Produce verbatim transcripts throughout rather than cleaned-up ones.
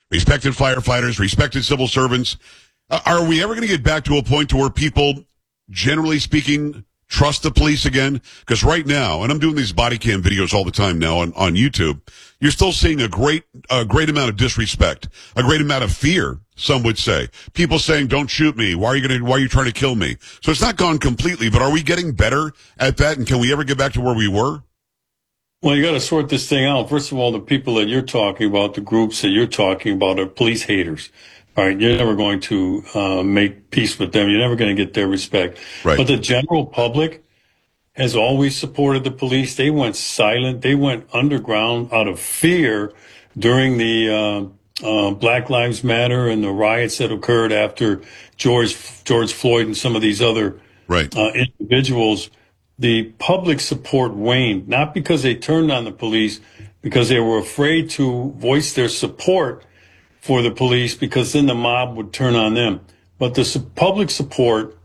respected firefighters, respected civil servants. Uh, are we ever going to get back to a point to where people, generally speaking, trust the police again? Because right now, and I'm doing these body cam videos all the time now on, on YouTube, you're still seeing a great, a great amount of disrespect, a great amount of fear, some would say. People saying, don't shoot me. Why are you going to, why are you trying to kill me? So it's not gone completely, but are we getting better at that? And can we ever get back to where we were? Well, you got to sort this thing out. First of all, the people that you're talking about, the groups that you're talking about are police haters. All right, you're never going to uh, make peace with them. You're never going to get their respect. Right. But the general public has always supported the police. They went silent. They went underground out of fear during the uh, uh, Black Lives Matter and the riots that occurred after George George Floyd and some of these other right. uh, individuals. The public support waned, not because they turned on the police, because they were afraid to voice their support for the police, because then the mob would turn on them. But the su- public support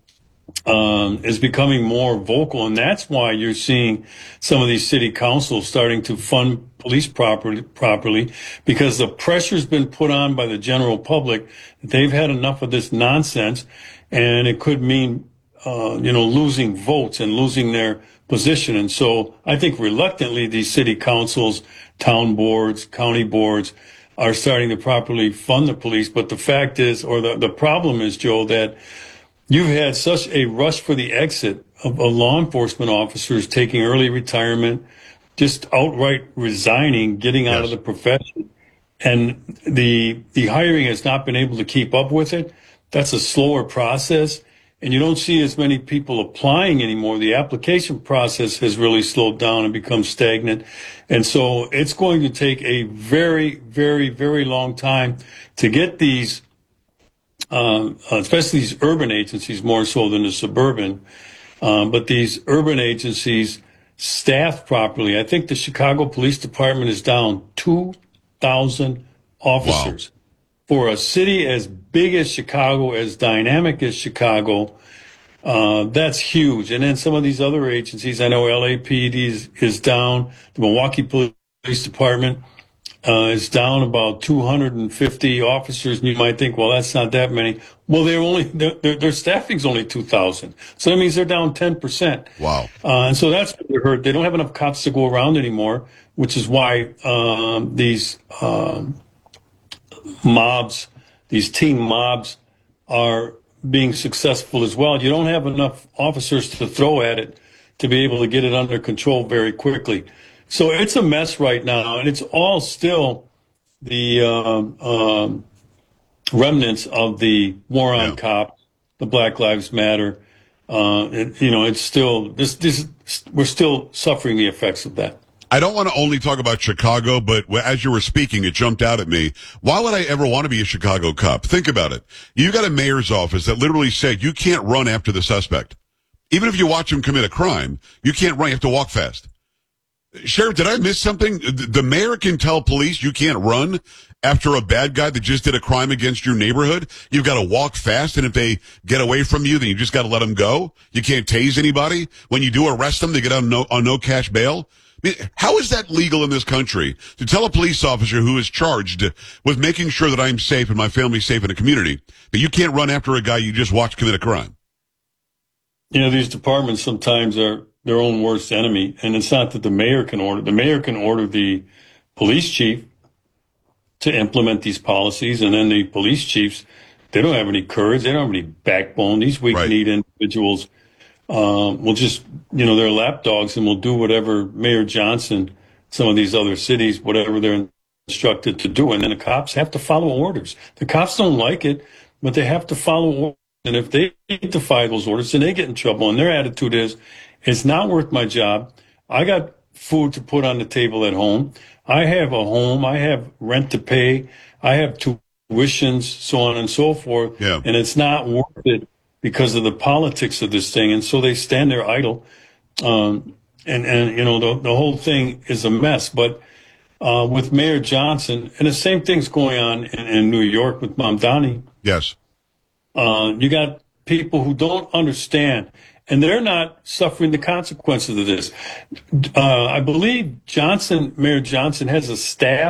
um, is becoming more vocal, and that's why you're seeing some of these city councils starting to fund police properly, properly, because the pressure's been put on by the general public. They've had enough of this nonsense, and it could mean Uh, you know, losing votes and losing their position. And so I think reluctantly these city councils, town boards, county boards are starting to properly fund the police. But the fact is, or the, the problem is, Joe, that you've had such a rush for the exit of, of law enforcement officers taking early retirement, just outright resigning, getting out yes. of the profession. And the the hiring has not been able to keep up with it. That's a slower process. And you don't see as many people applying anymore. The application process has really slowed down and become stagnant. And so it's going to take a very, very, very long time to get these, uh, especially these urban agencies, more so than the suburban, um, but these urban agencies staffed properly. I think the Chicago Police Department is down two thousand officers. Wow. For a city as big as Chicago, as dynamic as Chicago, uh, that's huge. And then some of these other agencies, I know L A P D is, is down. The Milwaukee Police Department uh, is down about two hundred fifty officers. And you might think, well, that's not that many. Well, they're only their, their, their staffing's only two thousand. So that means they're down ten percent. Wow. Uh, and so that's what they're hurt. They don't have enough cops to go around anymore, which is why um, these um, mobs, these teen mobs are being successful as well. You don't have enough officers to throw at it to be able to get it under control very quickly. So it's a mess right now, and it's all still the um, um, remnants of the war on yeah. cops, the Black Lives Matter. Uh, it, you know, it's still this. This we're still suffering the effects of that. I don't want to only talk about Chicago, but as you were speaking, it jumped out at me. Why would I ever want to be a Chicago cop? Think about it. You got a mayor's office that literally said you can't run after the suspect. Even if you watch him commit a crime, you can't run. You have to walk fast. Sheriff, did I miss something? The mayor can tell police you can't run after a bad guy that just did a crime against your neighborhood. You've got to walk fast, and if they get away from you, then you just got to let them go. You can't tase anybody. When you do arrest them, they get on no, on no cash bail. I mean, how is that legal in this country to tell a police officer who is charged with making sure that I'm safe and my family's safe in the community that you can't run after a guy you just watched commit a crime? You know, these departments sometimes are their own worst enemy, and it's not that the mayor can order. The mayor can order the police chief to implement these policies, and then the police chiefs, they don't have any courage, they don't have any backbone. These weak-kneed right. individuals Um, will just, you know, they're lapdogs and will do whatever Mayor Johnson, some of these other cities, whatever they're instructed to do. And then the cops have to follow orders. The cops don't like it, but they have to follow orders. And if they defy those orders, then they get in trouble. And their attitude is, it's not worth my job. I got food to put on the table at home. I have a home. I have rent to pay. I have tuitions, so on and so forth. Yeah. And it's not worth it because of the politics of this thing. And so they stand there idle. Um, and, and, you know, the, the whole thing is a mess. But uh, with Mayor Johnson, and the same thing's going on in, in New York with Mamdani. Yes. Uh, you got people who don't understand, and they're not suffering the consequences of this. Uh, I believe Johnson, Mayor Johnson, has a staff,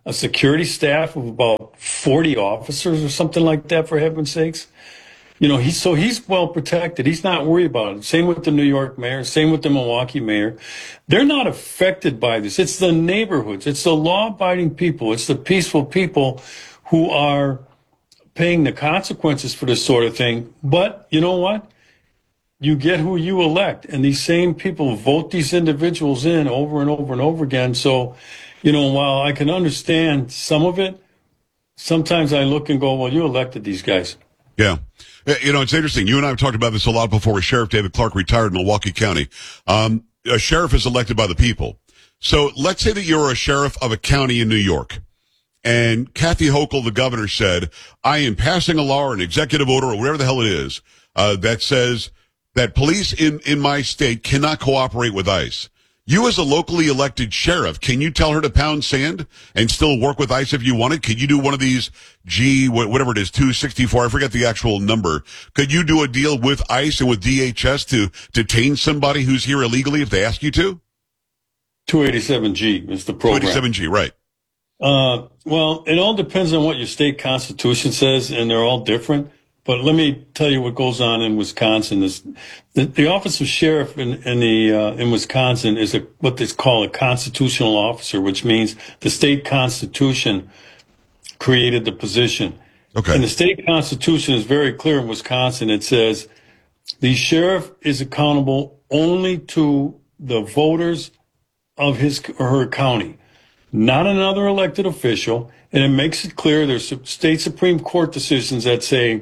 a security staff of about forty officers or something like that, for heaven's sakes. You know, he's so he's well protected. He's not worried about it. Same with the New York mayor. Same with the Milwaukee mayor. They're not affected by this. It's the neighborhoods. It's the law-abiding people. It's the peaceful people who are paying the consequences for this sort of thing. But you know what? You get who you elect, and these same people vote these individuals in over and over and over again. So, you know, while I can understand some of it, sometimes I look and go, well, you elected these guys. Yeah. You know, it's interesting. You and I have talked about this a lot before. Sheriff David Clarke retired in Milwaukee County. Um, a sheriff is elected by the people. So let's say that you're a sheriff of a county in New York. And Kathy Hochul, the governor, said, I am passing a law or an executive order or whatever the hell it is, uh, that says that police in, in my state cannot cooperate with ICE. You as a locally elected sheriff, can you tell her to pound sand and still work with ICE if you wanted? Could you do one of these G, whatever it is, two sixty-four, I forget the actual number. Could you do a deal with ICE and with D H S to detain somebody who's here illegally if they ask you to? two eighty-seven G is the program. two eighty-seven G, right. Uh, well, it all depends on what your state constitution says, and they're all different. But let me tell you what goes on in Wisconsin. This, the, the office of sheriff in, in the uh, in Wisconsin is a, what they call a constitutional officer, which means the state constitution created the position. Okay. And the state constitution is very clear in Wisconsin. It says the sheriff is accountable only to the voters of his or her county, not another elected official. And it makes it clear there's state Supreme Court decisions that say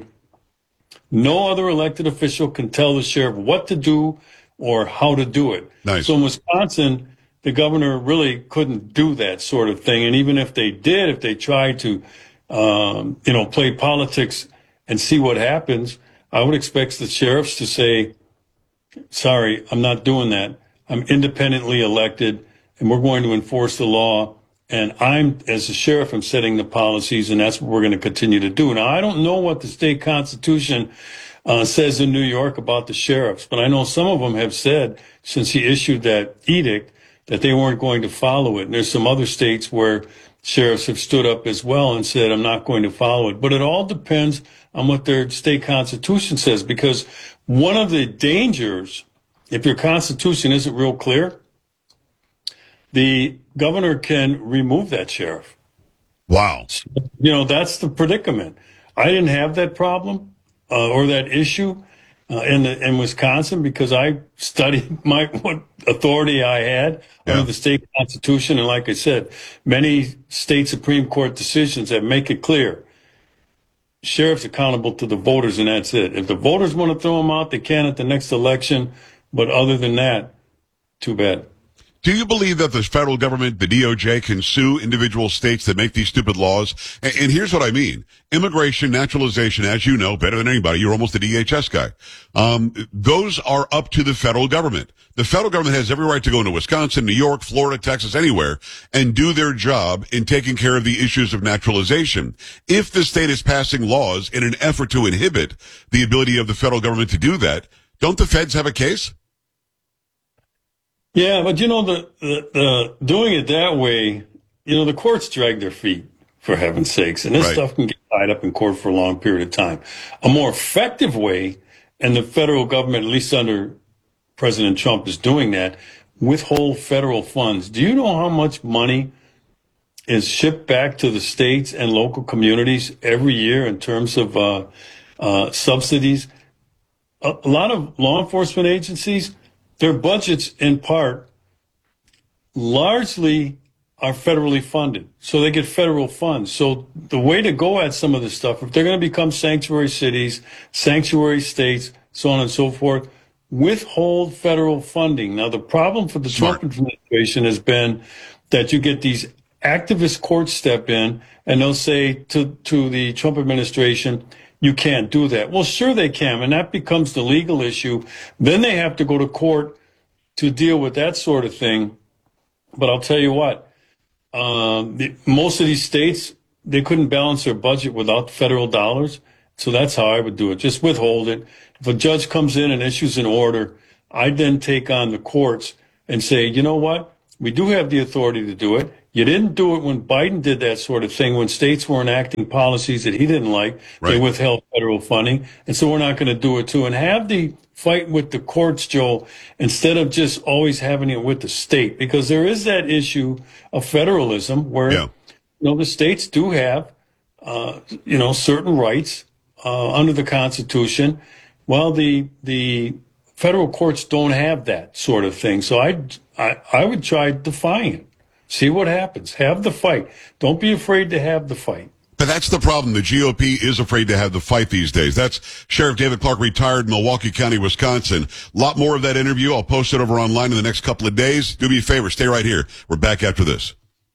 no other elected official can tell the sheriff what to do or how to do it. Nice. So in Wisconsin, the governor really couldn't do that sort of thing. And even if they did, if they tried to, um, you know, play politics and see what happens, I would expect the sheriffs to say, sorry, I'm not doing that. I'm independently elected, and we're going to enforce the law. And I'm, as a sheriff, I'm setting the policies, and that's what we're going to continue to do. Now, I don't know what the state constitution uh, says in New York about the sheriffs, but I know some of them have said, since he issued that edict, that they weren't going to follow it. And there's some other states where sheriffs have stood up as well and said, I'm not going to follow it. But it all depends on what their state constitution says, because one of the dangers, if your constitution isn't real clear, the governor can remove that sheriff. Wow. So, you know, that's the predicament. I didn't have that problem uh, or that issue uh, in the, in Wisconsin because I studied my what authority I had yeah. under the state constitution. And like I said, many state Supreme Court decisions that make it clear sheriff's accountable to the voters, and that's it. If the voters want to throw him out, they can at the next election. But other than that, too bad. Do you believe that the federal government, the D O J, can sue individual states that make these stupid laws? And, and here's what I mean. Immigration, naturalization, as you know, better than anybody, you're almost a D H S guy. Um, those are up to the federal government. The federal government has every right to go into Wisconsin, New York, Florida, Texas, anywhere, and do their job in taking care of the issues of naturalization. If the state is passing laws in an effort to inhibit the ability of the federal government to do that, don't the feds have a case? Yeah, but you know, the, the, the doing it that way, you know, the courts drag their feet, for heaven's sakes, and this right. stuff can get tied up in court for a long period of time. A more effective way, and the federal government, at least under President Trump, is doing that, withhold federal funds. Do you know how much money is shipped back to the states and local communities every year in terms of uh, uh, subsidies? A, a lot of law enforcement agencies, their budgets, in part, largely are federally funded. So they get federal funds. So the way to go at some of this stuff, if they're going to become sanctuary cities, sanctuary states, so on and so forth, withhold federal funding. Now, the problem for the Smart. Trump administration has been that you get these activist courts step in and they'll say to, to the Trump administration, you can't do that. Well, sure they can, and that becomes the legal issue. Then they have to go to court to deal with that sort of thing. But I'll tell you what, um, the, most of these states, they couldn't balance their budget without federal dollars. So that's how I would do it. Just withhold it. If a judge comes in and issues an order, I'd then take on the courts and say, you know what? We do have the authority to do it. You didn't do it when Biden did that sort of thing, when states were enacting policies that he didn't like. Right. They withheld federal funding. And so we're not going to do it too. And have the fight with the courts, Joel, instead of just always having it with the state, because there is that issue of federalism where, yeah. you know, the states do have, uh, you know, certain rights uh, under the Constitution. Well, the the federal courts don't have that sort of thing. So I, I, I would try defying it. See what happens. Have the fight. Don't be afraid to have the fight. But that's the problem. The G O P is afraid to have the fight these days. That's Sheriff David Clarke, retired in Milwaukee County, Wisconsin. A lot more of that interview. I'll post it over online in the next couple of days. Do me a favor. Stay right here. We're back after this.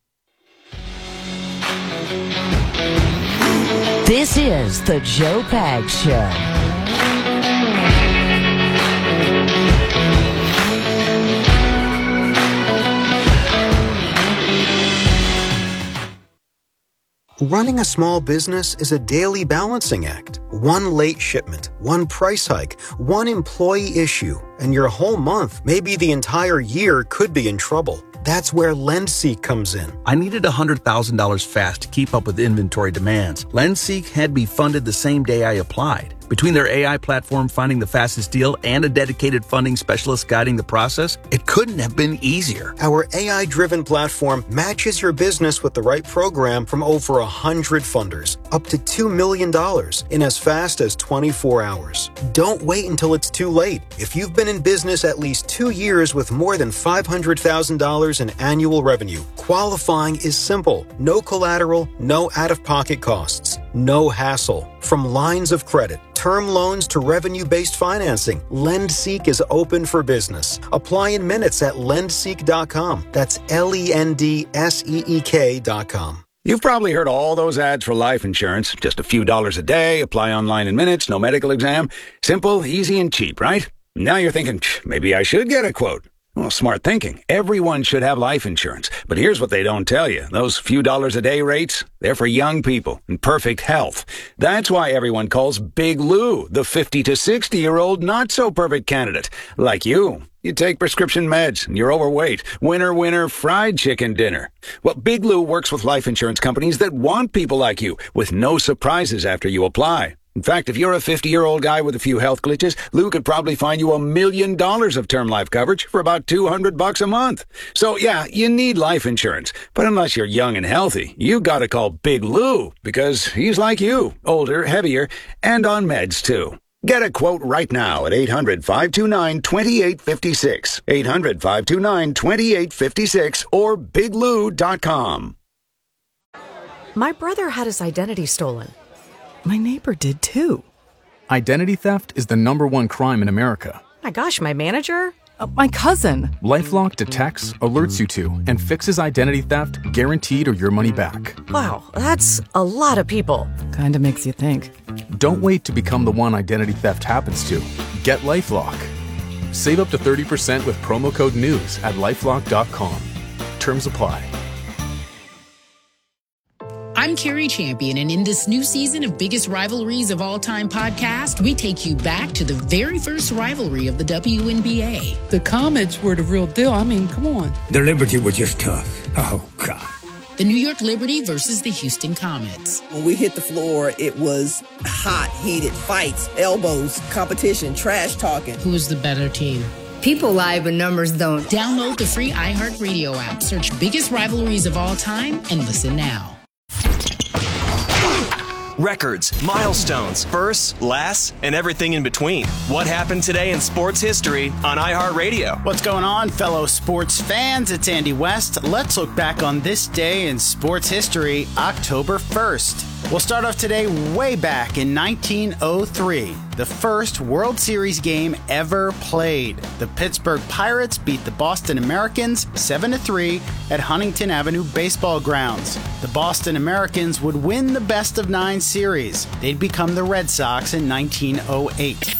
This is the Joe Pags Show. Running a small business is a daily balancing act. One late shipment, one price hike, one employee issue, and your whole month, maybe the entire year, could be in trouble. That's where LendSeek comes in. I needed one hundred thousand dollars fast to keep up with inventory demands. LendSeek had me funded the same day I applied. Between their A I platform finding the fastest deal and a dedicated funding specialist guiding the process, it couldn't have been easier. Our A I-driven platform matches your business with the right program from over one hundred funders, up to two million dollars in as fast as twenty-four hours. Don't wait until it's too late. If you've been in business at least two years with more than five hundred thousand dollars in annual revenue, qualifying is simple. No collateral, no out-of-pocket costs, no hassle. From lines of credit, term loans to revenue-based financing, LendSeek is open for business. Apply in minutes at lendseek dot com. That's L E N D S E E K dot com. You've probably heard all those ads for life insurance. Just a few dollars a day, apply online in minutes, no medical exam. Simple, easy, and cheap, right? Now you're thinking, maybe I should get a quote. Well, smart thinking. Everyone should have life insurance. But here's what they don't tell you. Those few dollars a day rates, they're for young people in perfect health. That's why everyone calls Big Lou the fifty to sixty-year-old not-so-perfect candidate. Like you. You take prescription meds and you're overweight. Winner, winner, fried chicken dinner. Well, Big Lou works with life insurance companies that want people like you with no surprises after you apply. In fact, if you're a fifty-year-old guy with a few health glitches, Lou could probably find you a million dollars of term life coverage for about two hundred bucks a month. So yeah, you need life insurance. But unless you're young and healthy, you gotta call Big Lou because he's like you, older, heavier, and on meds too. Get a quote right now at eight hundred, five two nine, two eight five six, eight hundred, five two nine, two eight five six, or big lou dot com. My brother had his identity stolen. My neighbor did too. Identity theft is the number one crime in America. My gosh, my manager? Uh, my cousin. LifeLock detects, alerts you to, and fixes identity theft guaranteed or your money back. Wow, that's a lot of people. Kinda makes you think. Don't wait to become the one identity theft happens to. Get LifeLock. Save up to thirty percent with promo code NEWS at lifelock dot com. Terms apply. I'm Carrie Champion, and in this new season of Biggest Rivalries of All Time podcast, we take you back to the very first rivalry of the W N B A. The Comets were the real deal. I mean, come on. The Liberty were just tough. Oh, God. The New York Liberty versus the Houston Comets. When we hit the floor, it was hot, heated fights, elbows, competition, trash talking. Who's the better team? People lie, but numbers don't. Download the free iHeartRadio app, search Biggest Rivalries of All Time, and listen now. Records, milestones, firsts, lasts, and everything in between. What happened today in sports history on iHeartRadio? What's going on, fellow sports fans? It's Andy West. Let's look back on this day in sports history, October first. We'll start off today way back in nineteen oh three, the first World Series game ever played. The Pittsburgh Pirates beat the Boston Americans seven to three at Huntington Avenue Baseball Grounds. The Boston Americans would win the best of nine series. They'd become the Red Sox in nineteen oh eight.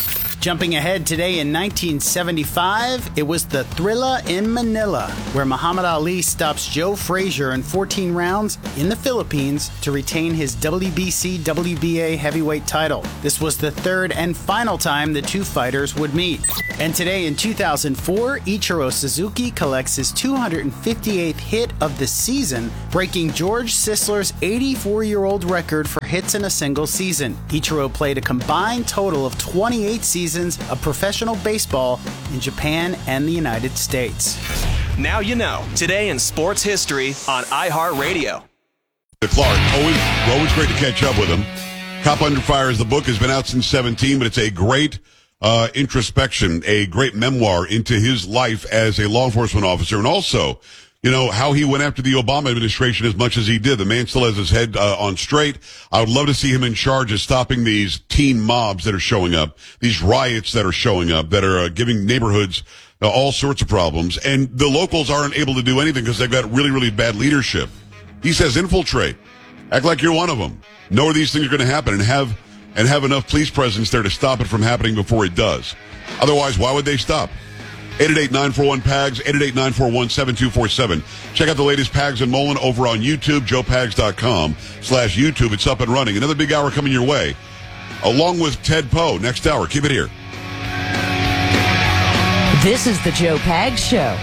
Jumping ahead today in nineteen seventy-five, it was the Thrilla in Manila, where Muhammad Ali stops Joe Frazier in fourteen rounds in the Philippines to retain his W B C W B A heavyweight title. This was the third and final time the two fighters would meet. And today in two thousand four, Ichiro Suzuki collects his two hundred fifty-eighth hit of the season, breaking George Sisler's eighty-four-year-old record for hits in a single season. Ichiro played a combined total of twenty-eight seasons of professional baseball in Japan and the United States. Now you know. Today in sports history on iHeartRadio. Clark, always, always great to catch up with him. Cop Under Fire is the book, has been out since seventeen, but it's a great uh, introspection, a great memoir into his life as a law enforcement officer, and also, you know, how he went after the Obama administration as much as he did. The man still has his head uh, on straight. I would love to see him in charge of stopping these teen mobs that are showing up, these riots that are showing up, that are uh, giving neighborhoods uh, all sorts of problems. And the locals aren't able to do anything because they've got really, really bad leadership. He says infiltrate. Act like you're one of them. Know where these things are going to happen and have and have enough police presence there to stop it from happening before it does. Otherwise, why would they stop? eight eight eight, nine four one, P A G S, eight eight eight, nine four one, seven two four seven. Check out the latest Pags and Mullen over on YouTube, joe pags dot com slash YouTube. It's up and running. Another big hour coming your way, along with Ted Poe. Next hour. Keep it here. This is the Joe Pags Show.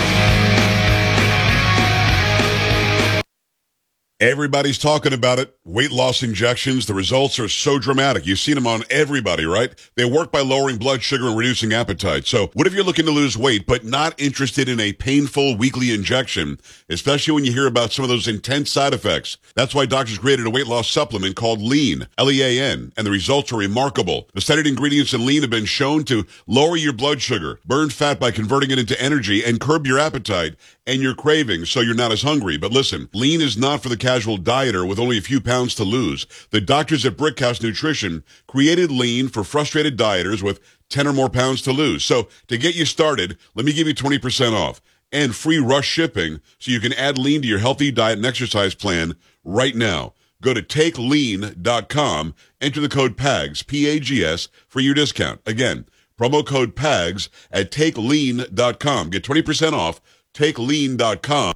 Everybody's talking about it. Weight loss injections. The results are so dramatic. You've seen them on everybody, right? They work by lowering blood sugar and reducing appetite. So what if you're looking to lose weight, but not interested in a painful weekly injection, especially when you hear about some of those intense side effects? That's why doctors created a weight loss supplement called Lean, L E A N, and the results are remarkable. The studied ingredients in Lean have been shown to lower your blood sugar, burn fat by converting it into energy, and curb your appetite and your cravings so you're not as hungry. But listen, Lean is not for the casual dieter with only a few pounds to lose. The doctors at Brickhouse Nutrition created Lean for frustrated dieters with ten or more pounds to lose. So to get you started, let me give you twenty percent off and free rush shipping so you can add Lean to your healthy diet and exercise plan right now. Go to take lean dot com, enter the code P A G S, P A G S, for your discount. Again, promo code P A G S at take lean dot com. Get twenty percent off, take lean dot com.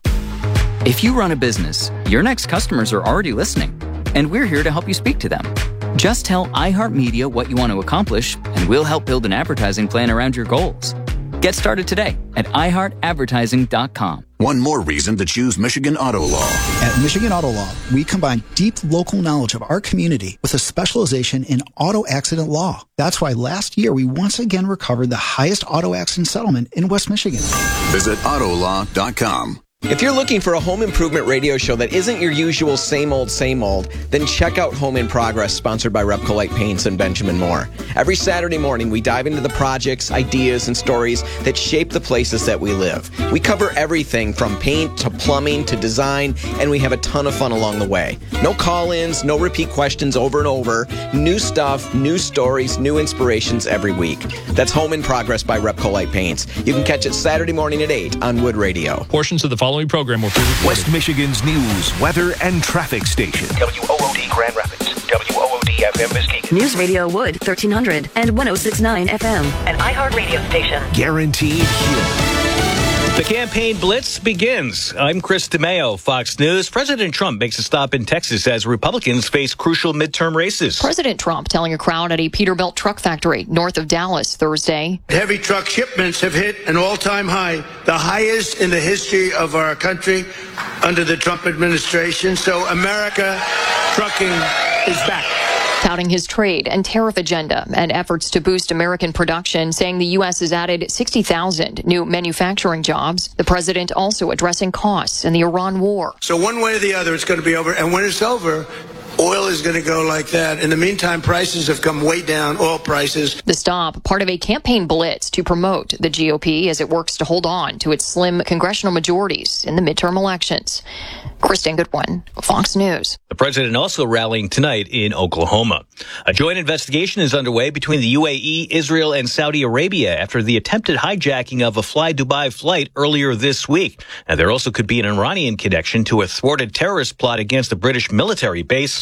If you run a business, your next customers are already listening, and we're here to help you speak to them. Just tell iHeartMedia what you want to accomplish, and we'll help build an advertising plan around your goals. Get started today at i heart advertising dot com. One more reason to choose Michigan Auto Law. At Michigan Auto Law, we combine deep local knowledge of our community with a specialization in auto accident law. That's why last year we once again recovered the highest auto accident settlement in West Michigan. Visit auto law dot com. If you're looking for a home improvement radio show that isn't your usual same old, same old, then check out Home in Progress, sponsored by Repcolite Paints and Benjamin Moore. Every Saturday morning, we dive into the projects, ideas, and stories that shape the places that we live. We cover everything from paint to plumbing to design, and we have a ton of fun along the way. No call-ins, no repeat questions over and over. New stuff, new stories, new inspirations every week. That's Home in Progress by Repcolite Paints. You can catch it Saturday morning at eight on Wood Radio. Portions of the following program will be recorded. West Michigan's news, weather, and traffic station. W O O D Grand Rapids. W O O D F M Muskegon. News Radio Wood, thirteen hundred and one oh six point nine F M. An iHeartRadio station. Guaranteed humor. The campaign blitz begins. I'm Chris DeMeo, Fox News. President Trump makes a stop in Texas as Republicans face crucial midterm races. President Trump telling a crowd at a Peterbilt truck factory north of Dallas Thursday. Heavy truck shipments have hit an all-time high, the highest in the history of our country under the Trump administration. So America trucking is back. Touting his trade and tariff agenda and efforts to boost American production, saying the U S has added sixty thousand new manufacturing jobs. The president also addressing costs and the Iran war. So one way or the other, it's going to be over. And when it's over, oil is going to go like that. In the meantime, prices have come way down, oil prices. The stop, part of a campaign blitz to promote the G O P as it works to hold on to its slim congressional majorities in the midterm elections. Kristen Goodwin, Fox News. The president also rallying tonight in Oklahoma. A joint investigation is underway between the U A E, Israel, and Saudi Arabia after the attempted hijacking of a Fly Dubai flight earlier this week. And there also could be an Iranian connection to a thwarted terrorist plot against a British military base.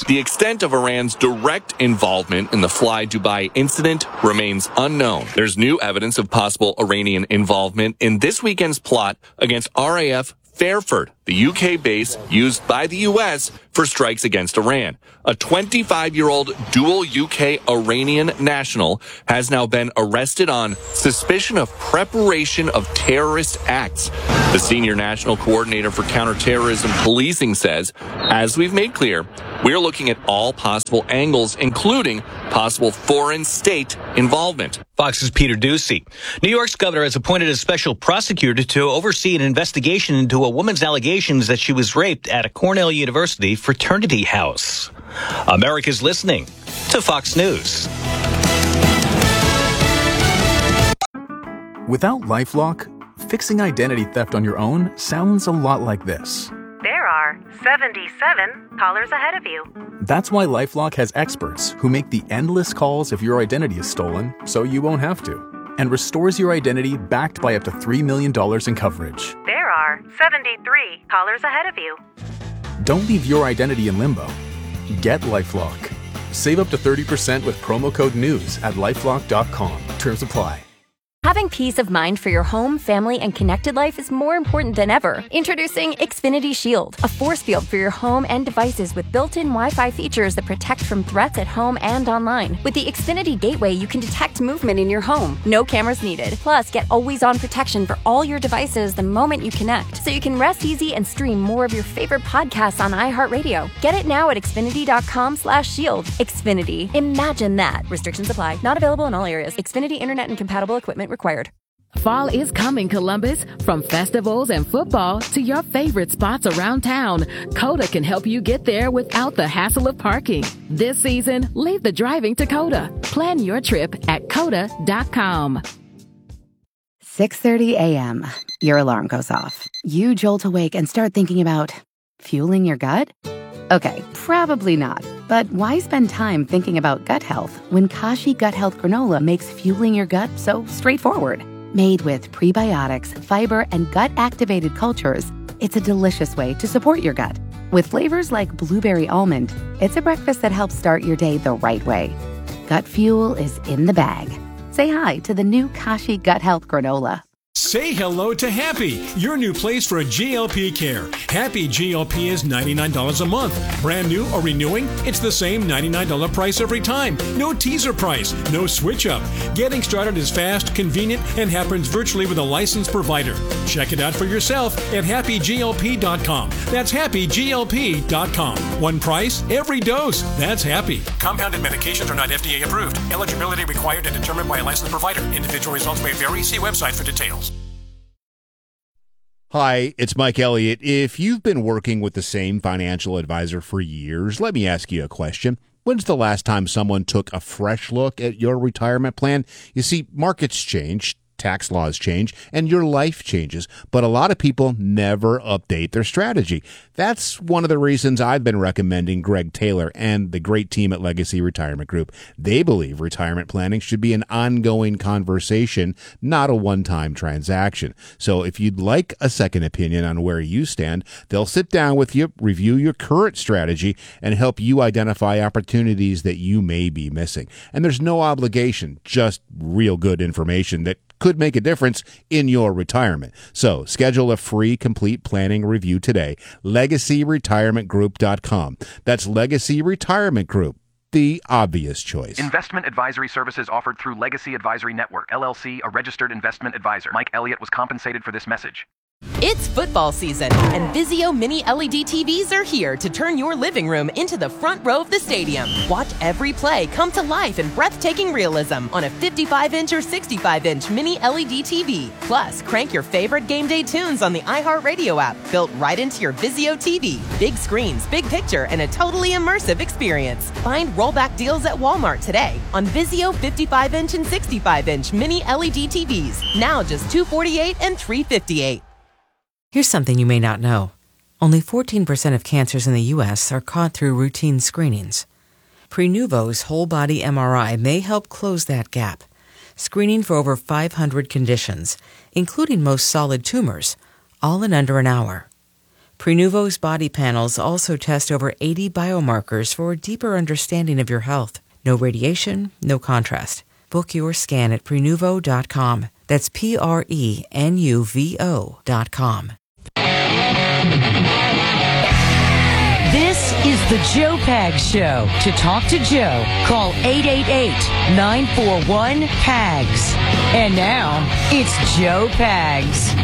The extent of Iran's direct involvement in the Fly Dubai incident remains unknown. There's new evidence of possible Iranian involvement in this weekend's plot against R A F Fairford, the U K base used by the U S for strikes against Iran. A twenty-five-year-old dual U K-Iranian national has now been arrested on suspicion of preparation of terrorist acts. The senior national coordinator for counterterrorism policing says, as we've made clear, we're looking at all possible angles, including possible foreign state involvement. Fox's Peter Ducey. New York's governor has appointed a special prosecutor to oversee an investigation into a woman's allegations that she was raped at a Cornell University fraternity house. America's listening to Fox News. Without LifeLock, fixing identity theft on your own sounds a lot like this. There are seventy-seven callers ahead of you. That's why LifeLock has experts who make the endless calls if your identity is stolen so you won't have to, and restores your identity backed by up to three million dollars in coverage. There are seventy-three callers ahead of you. Don't leave your identity in limbo. Get LifeLock. Save up to thirty percent with promo code NEWS at lifelock dot com. Terms apply. Having peace of mind for your home, family, and connected life is more important than ever. Introducing Xfinity Shield, a force field for your home and devices with built-in Wi-Fi features that protect from threats at home and online. With the Xfinity Gateway, you can detect movement in your home. No cameras needed. Plus, get always-on protection for all your devices the moment you connect, so you can rest easy and stream more of your favorite podcasts on iHeartRadio. Get it now at xfinity.com slash shield. Xfinity. Imagine that. Restrictions apply. Not available in all areas. Xfinity Internet and compatible equipment required. Fall is coming, Columbus. From festivals and football to your favorite spots around town, Coda can help you get there without the hassle of parking. This season, leave the driving to Coda. Plan your trip at coda dot com. six thirty a.m. Your alarm goes off. You jolt awake and start thinking about fueling your gut? Okay, probably not. But why spend time thinking about gut health when Kashi Gut Health Granola makes fueling your gut so straightforward? Made with prebiotics, fiber, and gut-activated cultures, it's a delicious way to support your gut. With flavors like blueberry almond, it's a breakfast that helps start your day the right way. Gut fuel is in the bag. Say hi to the new Kashi Gut Health Granola. Say hello to Happy, your new place for G L P care. Happy G L P is ninety-nine dollars a month. Brand new or renewing, it's the same ninety-nine dollars price every time. No teaser price, no switch up. Getting started is fast, convenient, and happens virtually with a licensed provider. Check it out for yourself at happy G L P dot com. That's happy G L P dot com. One price, every dose. That's Happy. Compounded medications are not F D A approved. Eligibility required and determined by a licensed provider. Individual results may vary. See website for details. Hi, it's Mike Elliott. If you've been working with the same financial advisor for years, let me ask you a question. When's the last time someone took a fresh look at your retirement plan? You see, markets change, tax laws change, and your life changes, but a lot of people never update their strategy. That's one of the reasons I've been recommending Greg Taylor and the great team at Legacy Retirement Group. They believe retirement planning should be an ongoing conversation, not a one-time transaction. So if you'd like a second opinion on where you stand, they'll sit down with you, review your current strategy, and help you identify opportunities that you may be missing. And there's no obligation, just real good information that could make a difference in your retirement. So schedule a free complete planning review today. legacy retirement group dot com. That's Legacy Retirement Group, the obvious choice. Investment advisory services offered through Legacy Advisory Network, L L C, a registered investment advisor. Mike Elliott was compensated for this message. It's football season, and Vizio Mini L E D T Vs are here to turn your living room into the front row of the stadium. Watch every play come to life in breathtaking realism on a fifty-five inch or sixty-five inch Mini L E D T V. Plus, crank your favorite game day tunes on the iHeartRadio app, built right into your Vizio T V. Big screens, big picture, and a totally immersive experience. Find rollback deals at Walmart today on Vizio fifty-five inch and sixty-five inch Mini L E D T Vs. Now just two hundred forty-eight dollars and three hundred fifty-eight dollars. Here's something you may not know. Only fourteen percent of cancers in the U S are caught through routine screenings. Prenuvo's whole-body M R I may help close that gap, screening for over five hundred conditions, including most solid tumors, all in under an hour. Prenuvo's body panels also test over eighty biomarkers for a deeper understanding of your health. No radiation, no contrast. Book your scan at Prenuvo dot com. That's P R E N U V O dot com. This is the Joe Pags Show. To talk to Joe, call eight eight eight, nine four one, P A G S. And now, it's Joe Pags.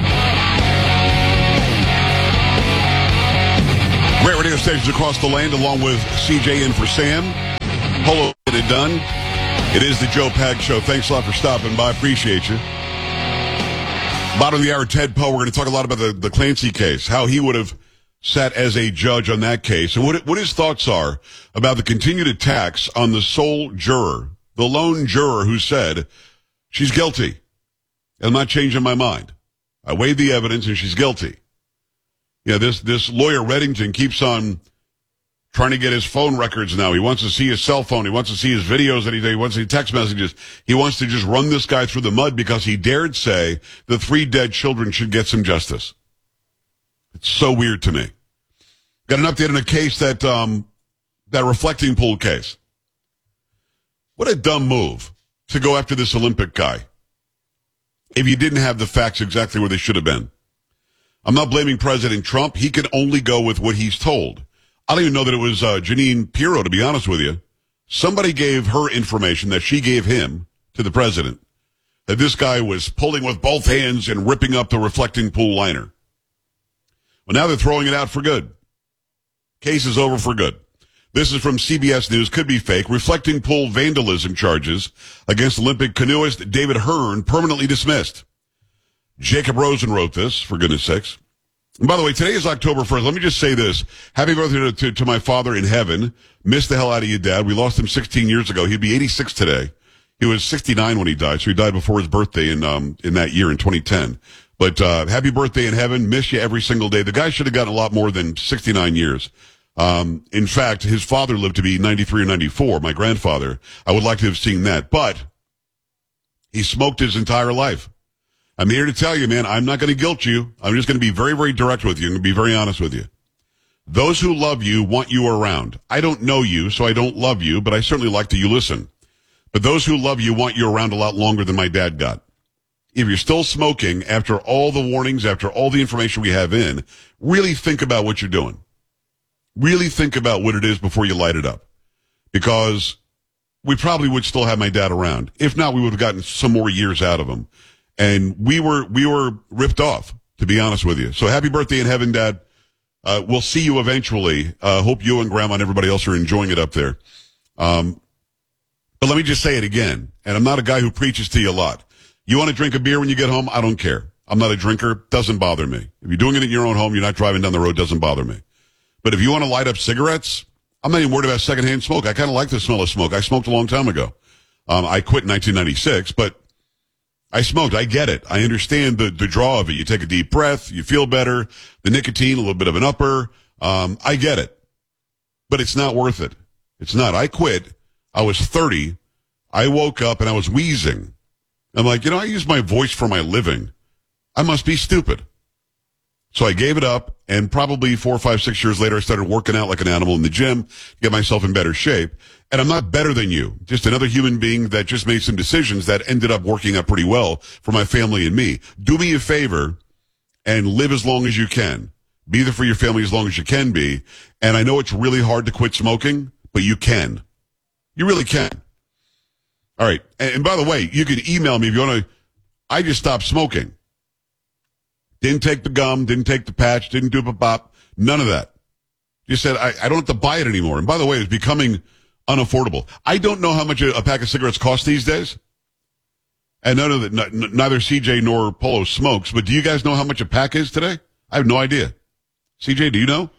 Great radio stations across the land, along with C J in for Sam. Polo, get it done. It is the Joe Pags Show. Thanks a lot for stopping by. Appreciate you. Bottom of the hour, Ted Poe. We're going to talk a lot about the, the Clancy case, how he would have sat as a judge on that case, and what what his thoughts are about the continued attacks on the sole juror, the lone juror who said, she's guilty. I'm not changing my mind. I weighed the evidence and she's guilty. Yeah, this, this lawyer Reddington keeps on trying to get his phone records now. He wants to see his cell phone. He wants to see his videos that he, he wants to see text messages. He wants to just run this guy through the mud because he dared say the three dead children should get some justice. It's so weird to me. Got an update on a case that, um, that reflecting pool case. What a dumb move to go after this Olympic guy if you didn't have the facts exactly where they should have been. I'm not blaming President Trump. He can only go with what he's told. I don't even know that it was uh, Jeanine Pirro, to be honest with you. Somebody gave her information that she gave him to the president, that this guy was pulling with both hands and ripping up the reflecting pool liner. Well, now they're throwing it out for good. Case is over for good. This is from C B S News. Could be fake. Reflecting pool vandalism charges against Olympic canoeist David Hearn permanently dismissed. Jacob Rosen wrote this, for goodness sakes. And by the way, today is October first. Let me just say this. Happy birthday to, to, to my father in heaven. Missed the hell out of you, Dad. We lost him sixteen years ago. He'd be eighty-six today. He was sixty-nine when he died, so he died before his birthday in um in that year in twenty ten. But uh happy birthday in heaven. Miss you every single day. The guy should have gotten a lot more than sixty-nine years. Um, in fact, his father lived to be ninety-three or ninety-four, my grandfather. I would like to have seen that. But he smoked his entire life. I'm here to tell you, man, I'm not going to guilt you. I'm just going to be very, very direct with you. I'm going to be very honest with you. Those who love you want you around. I don't know you, so I don't love you, but I certainly like that you listen. But those who love you want you around a lot longer than my dad got. If you're still smoking after all the warnings, after all the information we have in, really think about what you're doing. Really think about what it is before you light it up. Because we probably would still have my dad around. If not, we would have gotten some more years out of him. And we were we were ripped off, to be honest with you. So happy birthday in heaven, Dad. Uh, we'll see you eventually. Uh, hope you and Grandma and everybody else are enjoying it up there. Um, but let me just say it again. And I'm not a guy who preaches to you a lot. You want to drink a beer when you get home? I don't care. I'm not a drinker. Doesn't bother me. If you're doing it in your own home, you're not driving down the road, doesn't bother me. But if you want to light up cigarettes, I'm not even worried about secondhand smoke. I kind of like the smell of smoke. I smoked a long time ago. Um, I quit in nineteen ninety-six, but I smoked. I get it. I understand the, the draw of it. You take a deep breath. You feel better. The nicotine, a little bit of an upper. Um, I get it. But it's not worth it. It's not. I quit. I was thirty. I woke up and I was wheezing. I'm like, you know, I use my voice for my living. I must be stupid. So I gave it up, and probably four, five, six years later, I started working out like an animal in the gym to get myself in better shape. And I'm not better than you. Just another human being that just made some decisions that ended up working out pretty well for my family and me. Do me a favor and live as long as you can. Be there for your family as long as you can be. And I know it's really hard to quit smoking, but you can. You really can. All right. And, and by the way, you can email me if you want to. I just stopped smoking. Didn't take the gum, didn't take the patch, didn't do a pop, none of that. Just said, I, I don't have to buy it anymore. And by the way, it's becoming unaffordable. I don't know how much a, a pack of cigarettes costs these days. And none of that, n- neither C J nor Polo smokes, but do you guys know how much a pack is today? I have no idea. C J, do you know?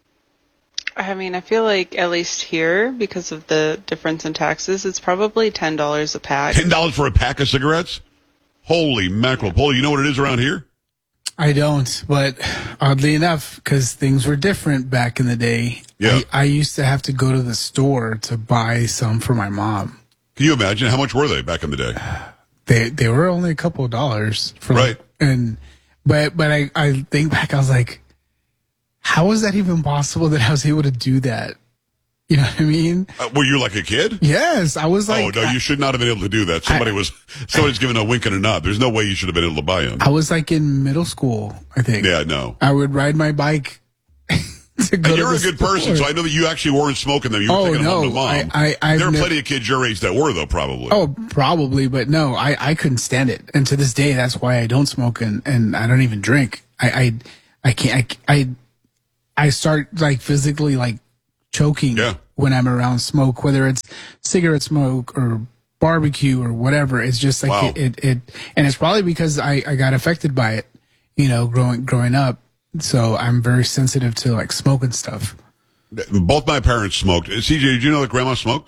I mean, I feel like at least here, because of the difference in taxes, it's probably ten dollars a pack. ten dollars for a pack of cigarettes? Holy mackerel. Polo, you know what it is around here? I don't, but oddly enough, because things were different back in the day, yeah. I, I used to have to go to the store to buy some for my mom. Can you imagine? How much were they back in the day? They they were only a couple of dollars. For right. Like, and, but, but I, I think back, I was like, how is that even possible that I was able to do that? You know what I mean? Uh, were you like a kid? Yes, I was like. Oh, no, I, you should not have been able to do that. Somebody I, was, somebody's giving a wink and a nod. There's no way you should have been able to buy them. I was like in middle school, I think. Yeah, no. I would ride my bike to go and you're to a the good store. person, so I know that you actually weren't smoking them. You were Oh, taking them no, home to mom. I- I- I've there are nev- plenty of kids your age that were, though, probably. Oh, probably, but no, I, I couldn't stand it. And to this day, that's why I don't smoke and, and I don't even drink. I, I, I can't, I, I, I start like physically like choking Yeah. when I'm around smoke, whether it's cigarette smoke or barbecue or whatever. It's just like Wow. it, it, it, and it's probably because I, I got affected by it, you know, growing, growing up. So I'm very sensitive to like smoke and stuff. Both my parents smoked. C J, did you know that Grandma smoked?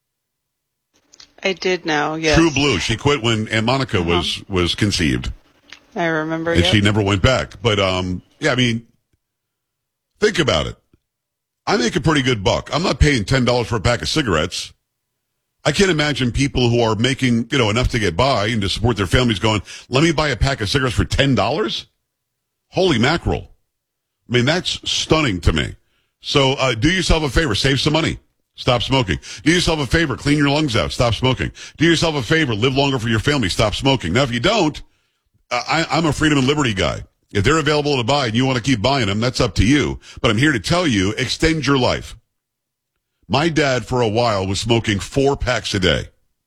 I did know, yes. True blue. She quit when Aunt Monica Uh-huh. was was conceived, I remember, and yep. she never went back. But um, yeah, I mean, think about it. I make a pretty good buck. I'm not paying ten dollars for a pack of cigarettes. I can't imagine people who are making, you know, enough to get by and to support their families going, let me buy a pack of cigarettes for ten dollars? Holy mackerel. I mean, that's stunning to me. So uh, do yourself a favor. Save some money. Stop smoking. Do yourself a favor. Clean your lungs out. Stop smoking. Do yourself a favor. Live longer for your family. Stop smoking. Now, if you don't, uh, I, I'm a freedom and liberty guy. If they're available to buy and you want to keep buying them, that's up to you. But I'm here to tell you, extend your life. My dad, for a while, was smoking four packs a day.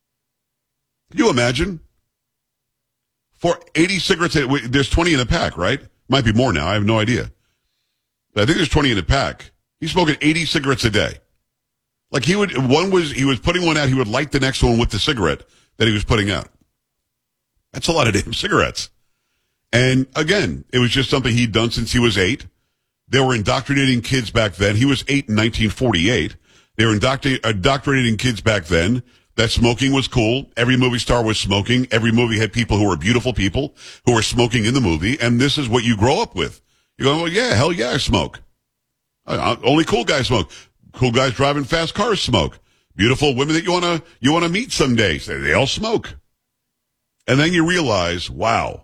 Can you imagine? For eighty cigarettes, a, there's twenty in a pack, right? Might be more now. I have no idea. But I think there's twenty in a pack. He's smoking eighty cigarettes a day. Like he would, one was, he was putting one out, he would light the next one with the cigarette that he was putting out. That's a lot of damn cigarettes. And again, it was just something he'd done since he was eight. They were indoctrinating kids back then. He was eight in nineteen forty-eight. They were indoctr- indoctrinating kids back then that smoking was cool. Every movie star was smoking. Every movie had people who were beautiful people who were smoking in the movie. And this is what you grow up with. You go, well, yeah, hell yeah, I smoke. Uh, only cool guys smoke. Cool guys driving fast cars smoke. Beautiful women that you want to you want to meet someday, they, they all smoke. And then you realize, wow,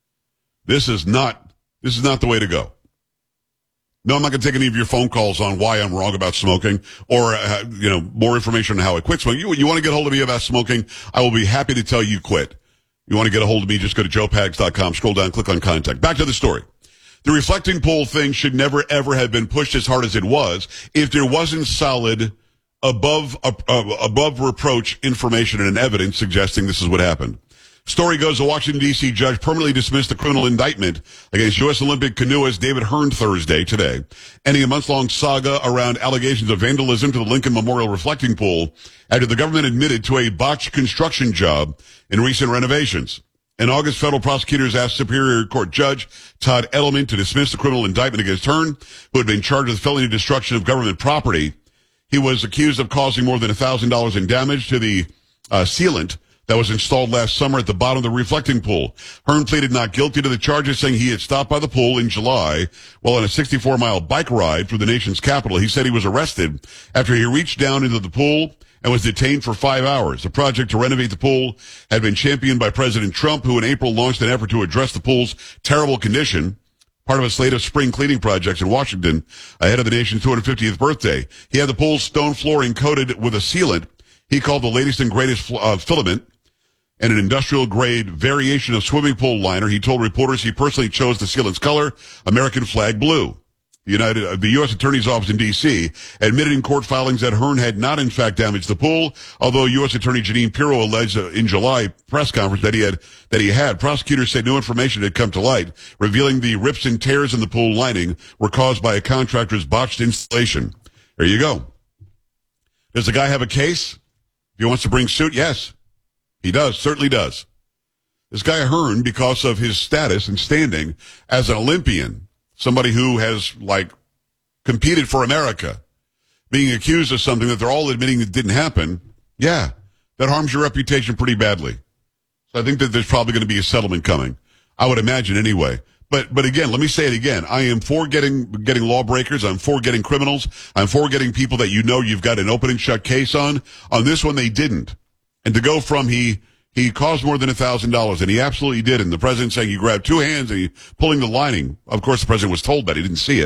this is not this is not the way to go. No, I'm not going to take any of your phone calls on why I'm wrong about smoking or, uh, you know, more information on how I quit smoking. You, you want to get a hold of me about smoking, I will be happy to tell you quit. You want to get a hold of me, just go to joe pags dot com, scroll down, click on contact. Back to the story. The reflecting poll thing should never, ever have been pushed as hard as it was if there wasn't solid, above uh, uh, above reproach information and evidence suggesting this is what happened. Story goes, a Washington, D C judge permanently dismissed the criminal indictment against U S Olympic canoeist David Hearn Thursday, today, ending a month-long saga around allegations of vandalism to the Lincoln Memorial reflecting pool after the government admitted to a botched construction job in recent renovations. In August, federal prosecutors asked Superior Court Judge Todd Edelman to dismiss the criminal indictment against Hearn, who had been charged with felony destruction of government property. He was accused of causing more than one thousand dollars in damage to the uh, sealant that was installed last summer at the bottom of the reflecting pool. Hearn pleaded not guilty to the charges, saying he had stopped by the pool in July while on a sixty-four mile bike ride through the nation's capital. He said he was arrested after he reached down into the pool and was detained for five hours. The project to renovate the pool had been championed by President Trump, who in April launched an effort to address the pool's terrible condition, part of a slate of spring cleaning projects in Washington ahead of the nation's two hundred fiftieth birthday. He had the pool's stone flooring coated with a sealant he called the latest and greatest uh, filament and an industrial-grade variation of swimming pool liner. He told reporters he personally chose the sealant's color, American flag blue. The United, uh, the U S Attorney's Office in D C admitted in court filings that Hearn had not in fact damaged the pool, although U S Attorney Janine Pirro alleged uh, in July press conference that he had, that he had. Prosecutors said new information had come to light, revealing the rips and tears in the pool lining were caused by a contractor's botched installation. There you go. Does the guy have a case? If he wants to bring suit, yes. He does, certainly does. This guy Hearn, because of his status and standing as an Olympian, somebody who has, like, competed for America, being accused of something that they're all admitting that didn't happen, yeah, that harms your reputation pretty badly. So I think that there's probably going to be a settlement coming. I would imagine anyway. But but again, let me say it again. I am for getting getting lawbreakers. I'm for getting criminals. I'm for getting people that you know you've got an open and shut case on. On this one, they didn't. And to go from he he caused more than a thousand dollars, and he absolutely did. And the president saying he grabbed two hands and he pulling the lining. Of course, the president was told that he didn't see it.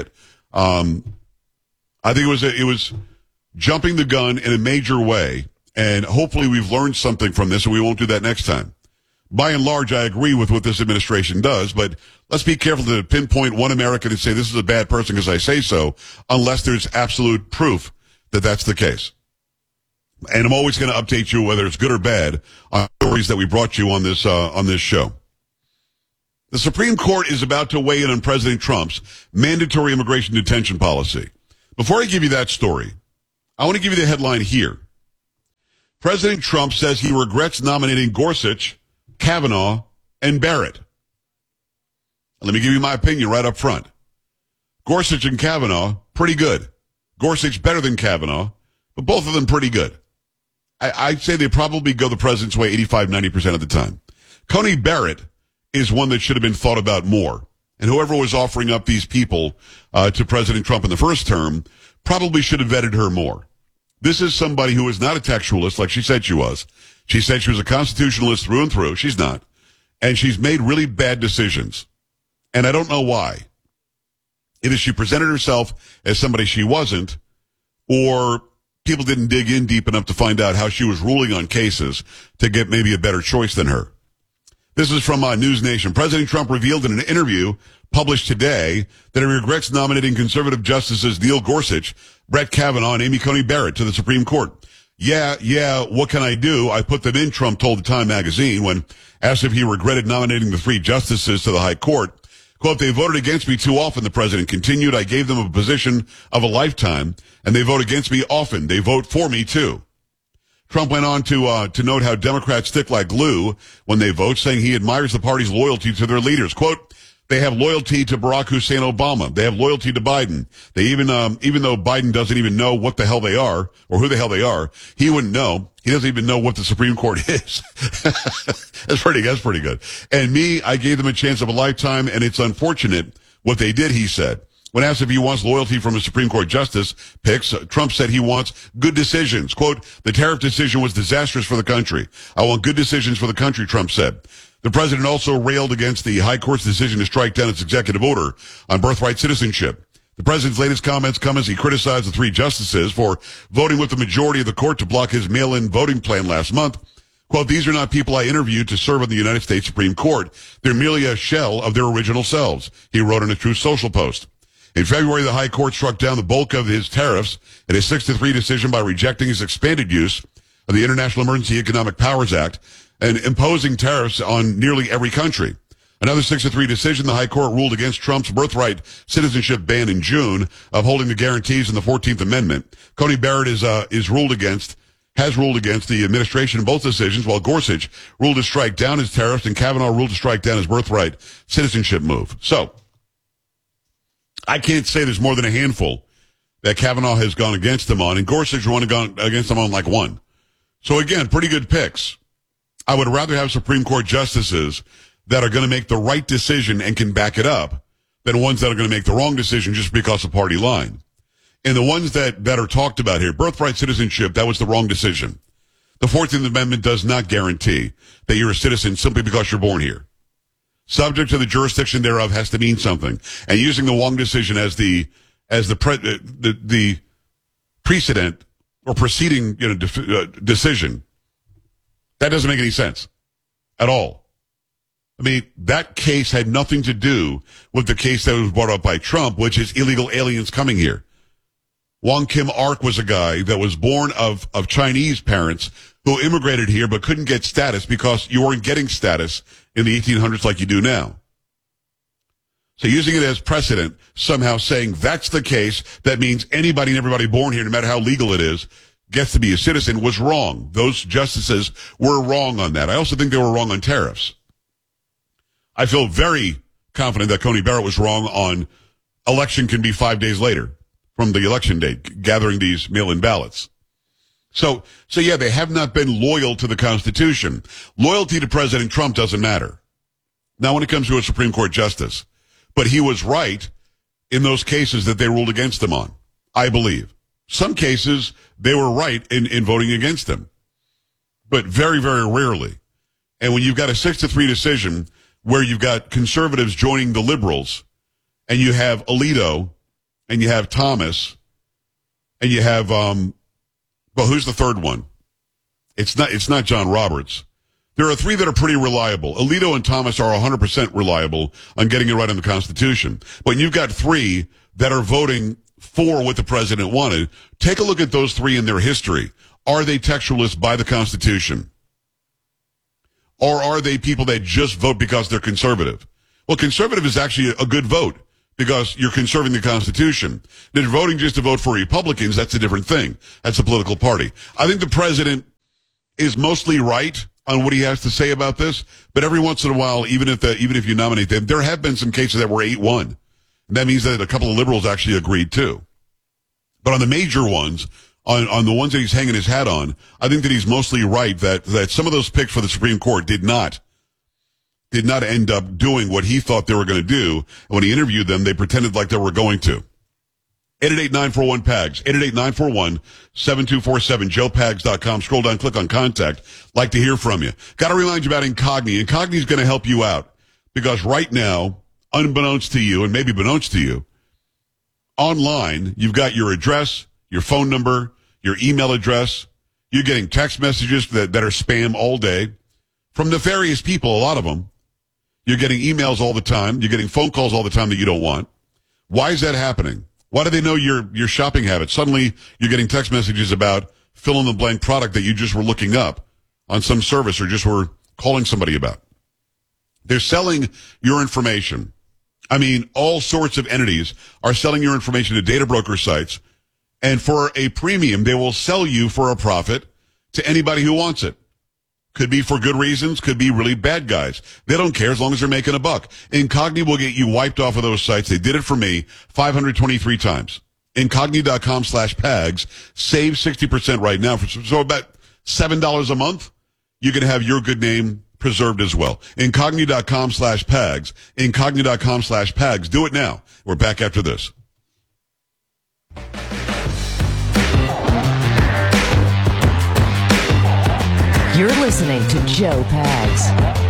Um, I think it was a, it was jumping the gun in a major way, and hopefully we've learned something from this, and we won't do that next time. By and large, I agree with what this administration does, but let's be careful to pinpoint one American and say this is a bad person because I say so, unless there's absolute proof that that's the case. And I'm always going to update you, whether it's good or bad, on stories that we brought you on this uh, on this show. The Supreme Court is about to weigh in on President Trump's mandatory immigration detention policy. Before I give you that story, I want to give you the headline here. President Trump says he regrets nominating Gorsuch, Kavanaugh, and Barrett. Let me give you my opinion right up front. Gorsuch and Kavanaugh, pretty good. Gorsuch better than Kavanaugh, but both of them pretty good. I, I'd say they probably go the president's way eighty-five, ninety percent of the time. Coney Barrett is one that should have been thought about more. And whoever was offering up these people uh, to President Trump in the first term probably should have vetted her more. This is somebody who is not a textualist like she said she was. She said she was a constitutionalist through and through. She's not. And she's made really bad decisions. And I don't know why. Either she presented herself as somebody she wasn't, or people didn't dig in deep enough to find out how she was ruling on cases to get maybe a better choice than her. This is from uh, News Nation. President Trump revealed in an interview published today that he regrets nominating conservative justices Neil Gorsuch, Brett Kavanaugh, and Amy Coney Barrett to the Supreme Court. Yeah, yeah, what can I do? I put them in, Trump told the Time magazine when asked if he regretted nominating the three justices to the high court. Quote, they voted against me too often, the president continued. I gave them a position of a lifetime, and they vote against me often. They vote for me, too. Trump went on to uh, to note how Democrats stick like glue when they vote, saying he admires the party's loyalty to their leaders. Quote, they have loyalty to Barack Hussein Obama. They have loyalty to Biden. They even, um, even though Biden doesn't even know what the hell they are or who the hell they are, he wouldn't know. He doesn't even know what the Supreme Court is. That's pretty, that's pretty good. And me, I gave them a chance of a lifetime, and it's unfortunate what they did, he said. When asked if he wants loyalty from a Supreme Court justice picks, Trump said he wants good decisions. Quote, the tariff decision was disastrous for the country. I want good decisions for the country, Trump said. The president also railed against the high court's decision to strike down its executive order on birthright citizenship. The president's latest comments come as he criticized the three justices for voting with the majority of the court to block his mail-in voting plan last month. Quote, these are not people I interviewed to serve on the United States Supreme Court. They're merely a shell of their original selves, he wrote in a Truth Social post. In February, the High Court struck down the bulk of his tariffs in a six to three decision by rejecting his expanded use of the International Emergency Economic Powers Act and imposing tariffs on nearly every country. Another six to three decision, the High Court ruled against Trump's birthright citizenship ban in June, upholding the guarantees in the fourteenth Amendment. Coney Barrett is uh, is ruled against, has ruled against the administration in both decisions, while Gorsuch ruled to strike down his tariffs and Kavanaugh ruled to strike down his birthright citizenship move. So, I can't say there's more than a handful that Kavanaugh has gone against him on, and Gorsuch has gone against him on like one. So again, pretty good picks. I would rather have Supreme Court justices that are going to make the right decision and can back it up than ones that are going to make the wrong decision just because of party line. And the ones that, that are talked about here, birthright citizenship, that was the wrong decision. The fourteenth Amendment does not guarantee that you're a citizen simply because you're born here. Subject to the jurisdiction thereof has to mean something. And using the Wong decision as the as the pre, the, the precedent or preceding you know de- uh, decision, that doesn't make any sense at all. I mean, that case had nothing to do with the case that was brought up by Trump, which is illegal aliens coming here. Wong Kim Ark was a guy that was born of, of Chinese parents who immigrated here but couldn't get status because you weren't getting status in the eighteen hundreds like you do now. So using it as precedent, somehow saying that's the case, that means anybody and everybody born here, no matter how legal it is, gets to be a citizen, was wrong. Those justices were wrong on that. I also think they were wrong on tariffs. I feel very confident that Coney Barrett was wrong on election can be five days later from the election date, gathering these mail-in ballots. So, so yeah, they have not been loyal to the Constitution. Loyalty to President Trump doesn't matter. Now, when it comes to a Supreme Court justice, but he was right in those cases that they ruled against him on, I believe. Some cases, they were right in, in voting against him, but very, very rarely. And when you've got a six to three decision where you've got conservatives joining the liberals and you have Alito and you have Thomas, and you have, um, well, who's the third one? It's not, it's not John Roberts. There are three that are pretty reliable. Alito and Thomas are one hundred percent reliable on getting it right on the Constitution. But you've got three that are voting for what the president wanted. Take a look at those three in their history. Are they textualists by the Constitution? Or are they people that just vote because they're conservative? Well, conservative is actually a good vote because you're conserving the Constitution. If you're voting just to vote for Republicans, that's a different thing. That's a political party. I think the president is mostly right on what he has to say about this, but every once in a while, even if the, even if you nominate them, there have been some cases that were eight one. That means that a couple of liberals actually agreed too. But on the major ones, on, on the ones that he's hanging his hat on, I think that he's mostly right that, that some of those picks for the Supreme Court did not, did not end up doing what he thought they were going to do. And when he interviewed them, they pretended like they were going to. eight eight eight, nine four one, P A G S, eight eight eight, nine four one, seven two four seven, joe pags dot com. Scroll down, click on contact. Like to hear from you. Got to remind you about Incogni. Incogni is going to help you out because right now, unbeknownst to you, and maybe beknownst to you, online, you've got your address, your phone number, your email address. You're getting text messages that, that are spam all day from nefarious people, a lot of them. You're getting emails all the time. You're getting phone calls all the time that you don't want. Why is that happening? Why do they know your, your shopping habits? Suddenly, you're getting text messages about fill-in-the-blank product that you just were looking up on some service or just were calling somebody about. They're selling your information. I mean, all sorts of entities are selling your information to data broker sites, and for a premium, they will sell you for a profit to anybody who wants it. Could be for good reasons, could be really bad guys. They don't care as long as they're making a buck. Incogni will get you wiped off of those sites. They did it for me five hundred twenty-three times. Incogni.com slash PAGS. Save sixty percent right now. For, so about seven dollars a month, you can have your good name preserved as well. Incogni.com slash PAGS. Incogni.com slash PAGS. Do it now. We're back after this. You're listening to Joe Pags.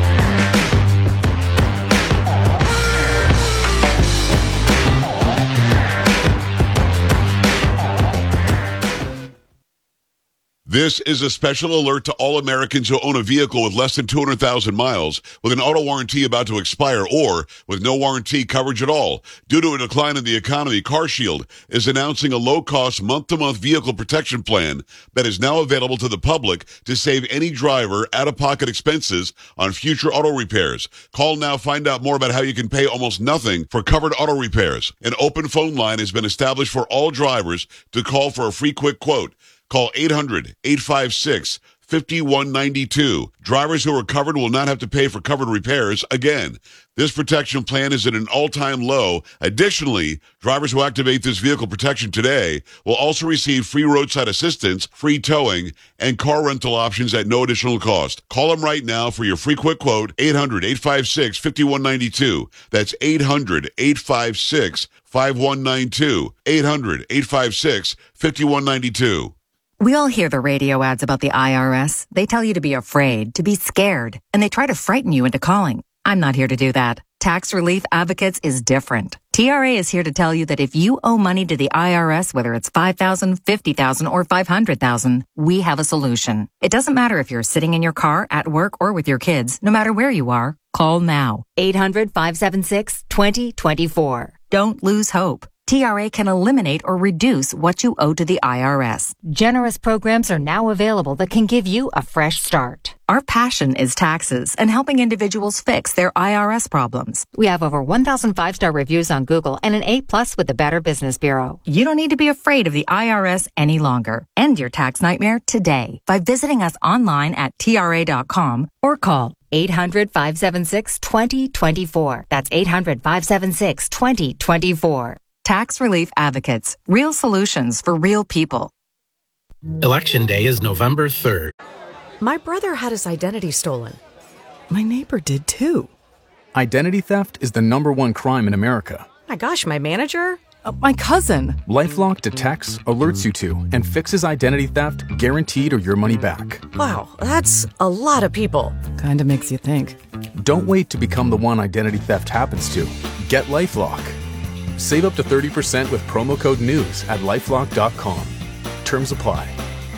This is a special alert to all Americans who own a vehicle with less than two hundred thousand miles, with an auto warranty about to expire, or with no warranty coverage at all. Due to a decline in the economy, CarShield is announcing a low-cost month-to-month vehicle protection plan that is now available to the public to save any driver out-of-pocket expenses on future auto repairs. Call now, find out more about how you can pay almost nothing for covered auto repairs. An open phone line has been established for all drivers to call for a free quick quote. Call eight hundred, eight five six, five one nine two. Drivers who are covered will not have to pay for covered repairs again. This protection plan is at an all-time low. Additionally, drivers who activate this vehicle protection today will also receive free roadside assistance, free towing, and car rental options at no additional cost. Call them right now for your free quick quote, eight hundred, eight five six, five one nine two. That's eight hundred, eight five six, five one nine two. eight hundred, eight five six, five one nine two. We all hear the radio ads about the I R S. They tell you to be afraid, to be scared, and they try to frighten you into calling. I'm not here to do that. Tax Relief Advocates is different. T R A is here to tell you that if you owe money to the I R S, whether it's five thousand dollars, fifty thousand dollars, or five hundred thousand dollars, we have a solution. It doesn't matter if you're sitting in your car, at work, or with your kids. No matter where you are, call now. eight hundred, five seven six, two zero two four. Don't lose hope. T R A can eliminate or reduce what you owe to the I R S. Generous programs are now available that can give you a fresh start. Our passion is taxes and helping individuals fix their I R S problems. We have over one thousand five-star reviews on Google and an A plus with the Better Business Bureau. You don't need to be afraid of the I R S any longer. End your tax nightmare today by visiting us online at T R A dot com or call eight hundred, five seven six, two zero two four. That's eight hundred, five seven six, two zero two four. Tax Relief Advocates. Real solutions for real people. Election Day is November third. My brother had his identity stolen. My neighbor did too. Identity theft is the number one crime in America. My gosh, my manager? Uh, my cousin. LifeLock detects, alerts you to, and fixes identity theft guaranteed or your money back. Wow, that's a lot of people. Kinda makes you think. Don't wait to become the one identity theft happens to. Get LifeLock. Save up to thirty percent with promo code NEWS at lifelock dot com. Terms apply.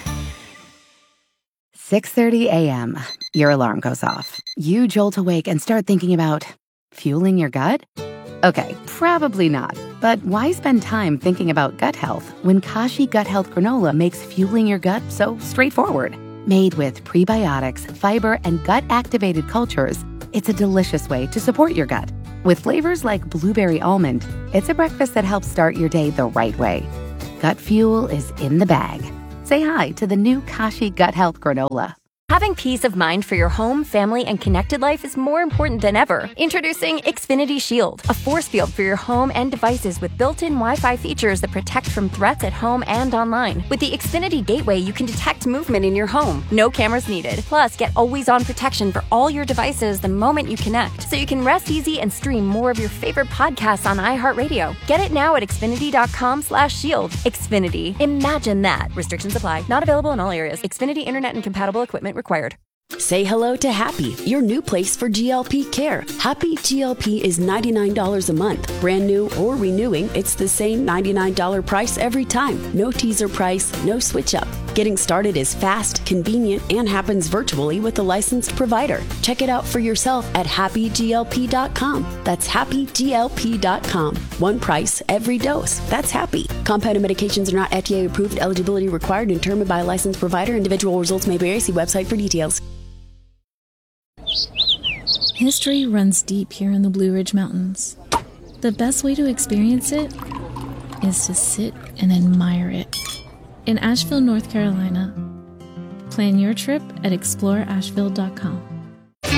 six thirty a.m. Your alarm goes off. You jolt awake and start thinking about fueling your gut? Okay, probably not. But why spend time thinking about gut health when Kashi Gut Health Granola makes fueling your gut so straightforward? Made with prebiotics, fiber, and gut-activated cultures, it's a delicious way to support your gut. With flavors like blueberry almond, it's a breakfast that helps start your day the right way. Gut fuel is in the bag. Say hi to the new Kashi Gut Health Granola. Having peace of mind for your home, family, and connected life is more important than ever. Introducing Xfinity Shield, a force field for your home and devices with built-in Wi-Fi features that protect from threats at home and online. With the Xfinity Gateway, you can detect movement in your home. No cameras needed. Plus, get always-on protection for all your devices the moment you connect, so you can rest easy and stream more of your favorite podcasts on iHeartRadio. Get it now at Xfinity.com slash shield. Xfinity. Imagine that. Restrictions apply. Not available in all areas. Xfinity Internet and compatible equipment required. Say hello to Happy, your new place for G L P care. Happy G L P is ninety-nine dollars a month. Brand new or renewing, it's the same ninety-nine dollars price every time. No teaser price, no switch up. Getting started is fast, convenient, and happens virtually with a licensed provider. Check it out for yourself at happy G L P dot com. That's happy G L P dot com. One price, every dose. That's Happy. Compounded medications are not F D A approved. Eligibility required and determined by a licensed provider. Individual results may vary. See website for details. History runs deep here in the Blue Ridge Mountains. The best way to experience it is to sit and admire it. In Asheville, North Carolina, plan your trip at explore asheville dot com. Great